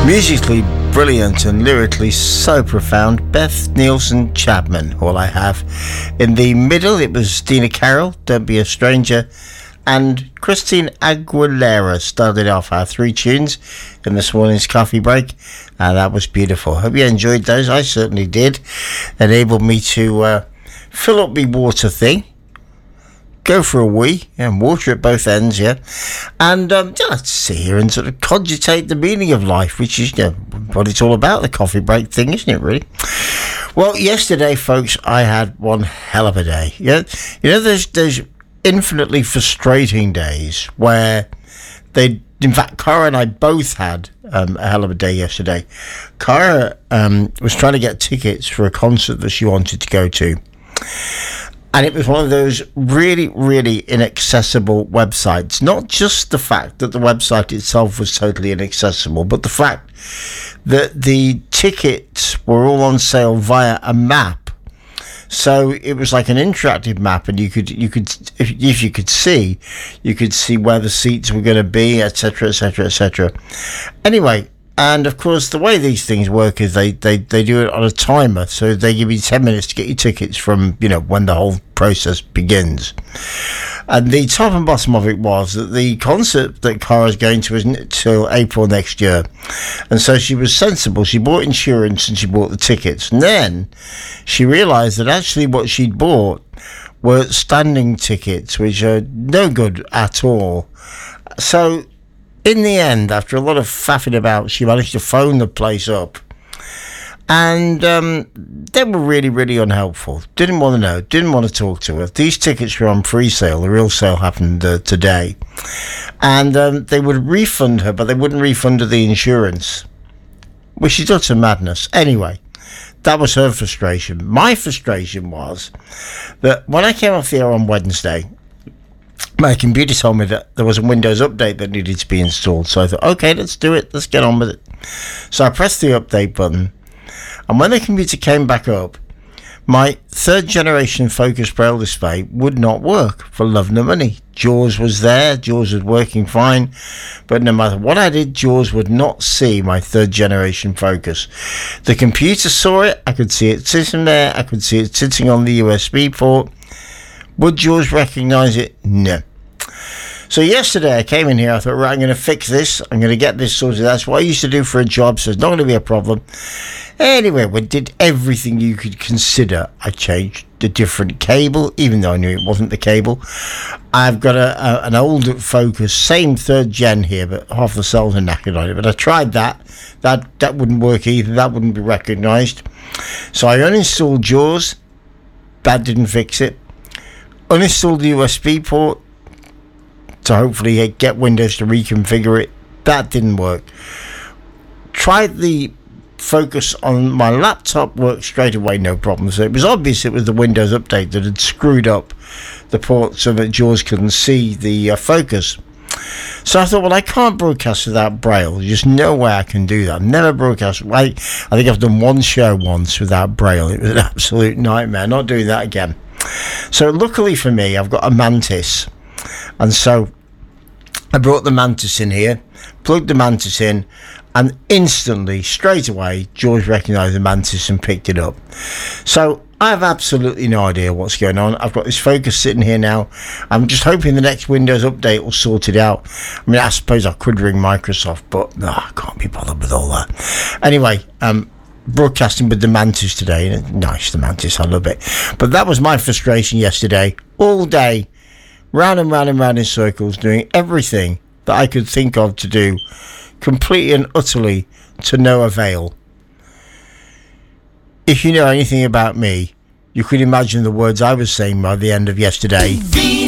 Musically brilliant and lyrically so profound, Beth Nielsen Chapman, All I Have. In the middle, it was Dina Carroll, Don't Be a Stranger, and Christine Aguilera started off our three tunes in this morning's coffee break, and that was beautiful. Hope you enjoyed those. I certainly did. Enabled me to fill up my water thing, go for a wee and water at both ends, yeah, and just sit here and sort of cogitate the meaning of life, which is, you know, what it's all about, the coffee break thing, isn't it, really? Well, yesterday, folks, I had one hell of a day. Yeah, you know, there's infinitely frustrating days where in fact, Cara and I both had a hell of a day yesterday. Cara was trying to get tickets for a concert that she wanted to go to. And it was one of those really, really inaccessible websites. Not just the fact that the website itself was totally inaccessible, but the fact that the tickets were all on sale via a map. So it was like an interactive map, and you could if you could see, you could see where the seats were going to be, etc., etc., etc. Anyway. And of course, the way these things work is they do it on a timer, so they give you 10 minutes to get your tickets from, you know, when the whole process begins. And the top and bottom of it was that the concert that Cara's going to isn't till April next year, and so she was sensible. She bought insurance and she bought the tickets, and then she realised that actually what she'd bought were standing tickets, which are no good at all. So in the end, after a lot of faffing about, she managed to phone the place up. And they were really, really unhelpful. Didn't want to know, didn't want to talk to her. These tickets were on pre-sale. The real sale happened today. And they would refund her, but they wouldn't refund her the insurance, which is utter madness. Anyway, that was her frustration. My frustration was that when I came off the air on Wednesday, my computer told me that there was a Windows update that needed to be installed. So I thought, okay, let's do it. Let's get on with it. So I pressed the update button. And when the computer came back up, my third generation Focus Braille display would not work for love nor money. JAWS was there. JAWS was working fine. But no matter what I did, JAWS would not see my third generation Focus. The computer saw it. I could see it sitting there. I could see it sitting on the USB port. Would JAWS recognise it? No. So yesterday I came in here, I thought, right, I'm going to fix this. I'm going to get this sorted. That's what I used to do for a job, so it's not going to be a problem. Anyway, we did everything you could consider. I changed the different cable, even though I knew it wasn't the cable. I've got an old Focus, same third gen here, but half the cells are knackered on it. But I tried that. That wouldn't work either. That wouldn't be recognised. So I uninstalled JAWS. That didn't fix it. Uninstalled the USB port to hopefully get Windows to reconfigure it. That didn't work. Tried the Focus on my laptop, worked straight away, no problem. So it was obvious it was the Windows update that had screwed up the port so that JAWS couldn't see the Focus. So I thought, well, I can't broadcast without Braille. There's just no way I can do that. I've never broadcast. I think I've done one show once without Braille. It was an absolute nightmare. Not doing that again. So luckily for me, I've got a Mantis, and so I brought the Mantis in here, plugged the Mantis in, and instantly, straight away, JAWS recognised the Mantis and picked it up. So I have absolutely no idea what's going on. I've got this Focus sitting here now. I'm just hoping the next Windows update will sort it out. I mean, I suppose I could ring Microsoft, but no, I can't be bothered with all that. Anyway, broadcasting with the Mantis today. Nice, the Mantis, I love it. But that was my frustration yesterday. All day, round and round and round in circles, doing everything that I could think of to do, completely and utterly to no avail. If you know anything about me, you could imagine the words I was saying by the end of yesterday.